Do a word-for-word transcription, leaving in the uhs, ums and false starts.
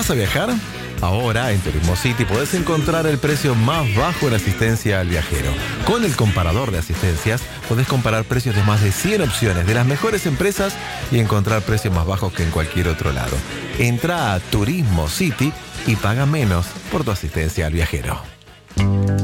¿Vas a viajar? Ahora, en Turismo City podés encontrar el precio más bajo en asistencia al viajero. Con el comparador de asistencias, podés comparar precios de más de cien opciones de las mejores empresas y encontrar precios más bajos que en cualquier otro lado. Entra a Turismo City y paga menos por tu asistencia al viajero.